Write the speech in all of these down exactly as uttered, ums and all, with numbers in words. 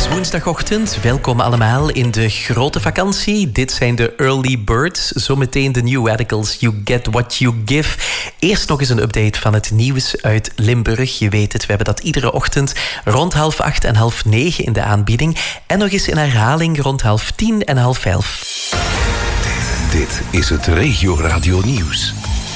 is woensdagochtend. Welkom allemaal in de grote vakantie. Dit zijn de Early Birds. Zometeen de New Radicals. You get what you give. Eerst nog eens een update van het nieuws uit Limburg. Je weet het, we hebben dat iedere ochtend rond half acht en half negen in de aanbieding. En nog eens in herhaling rond half tien en half elf. Dit is het Regio Radio Nieuws.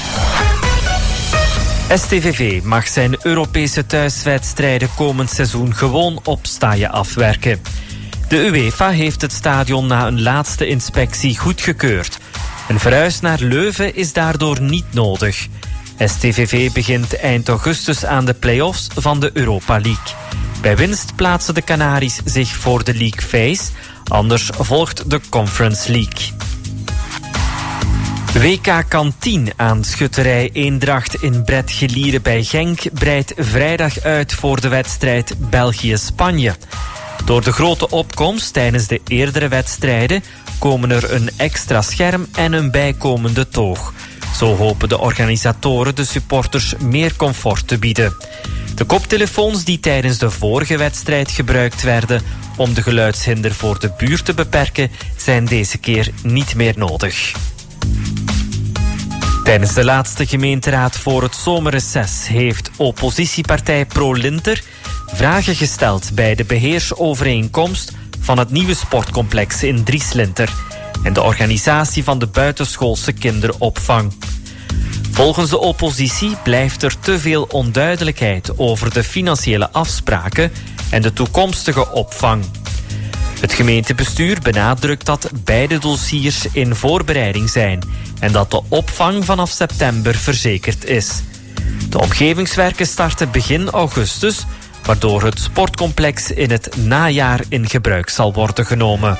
S T V V mag zijn Europese thuiswedstrijden komend seizoen gewoon op staaien afwerken. De UEFA heeft het stadion na een laatste inspectie goedgekeurd. Een verhuis naar Leuven is daardoor niet nodig. S T V V begint eind augustus aan de play-offs van de Europa League. Bij winst plaatsen de Canaries zich voor de League Phase. Anders volgt de Conference League. W K Kantien aan schutterij Eendracht in Bredgelieren bij Genk breidt vrijdag uit voor de wedstrijd België-Spanje. Door de grote opkomst tijdens de eerdere wedstrijden komen er een extra scherm en een bijkomende toog. Zo hopen de organisatoren de supporters meer comfort te bieden. De koptelefoons die tijdens de vorige wedstrijd gebruikt werden om de geluidshinder voor de buurt te beperken, zijn deze keer niet meer nodig. Tijdens de laatste gemeenteraad voor het zomerreces heeft oppositiepartij ProLinter vragen gesteld bij de beheersovereenkomst van het nieuwe sportcomplex in Drieslinter en de organisatie van de buitenschoolse kinderopvang. Volgens de oppositie blijft er te veel onduidelijkheid over de financiële afspraken en de toekomstige opvang. Het gemeentebestuur benadrukt dat beide dossiers in voorbereiding zijn en dat de opvang vanaf september verzekerd is. De omgevingswerken starten begin augustus, waardoor het sportcomplex in het najaar in gebruik zal worden genomen.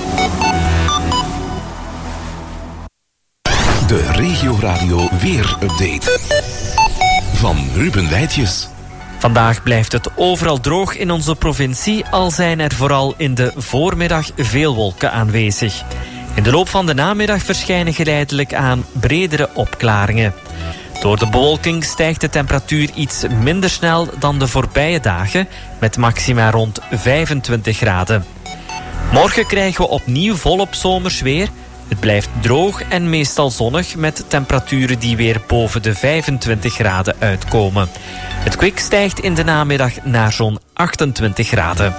De Regio Radio Weer-update van Ruben Wijtjes. Vandaag blijft het overal droog in onze provincie, al zijn er vooral in de voormiddag veel wolken aanwezig. In de loop van de namiddag verschijnen geleidelijk aan bredere opklaringen. Door de bewolking stijgt de temperatuur iets minder snel dan de voorbije dagen, met maxima rond vijfentwintig graden. Morgen krijgen we opnieuw volop zomers weer. Het blijft droog en meestal zonnig met temperaturen die weer boven de vijfentwintig graden uitkomen. Het kwik stijgt in de namiddag naar zo'n achtentwintig graden.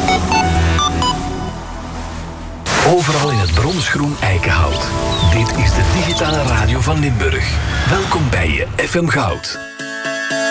Overal in het bronsgroen eikenhout. Dit is de digitale radio van Limburg. Welkom bij je F M Goud.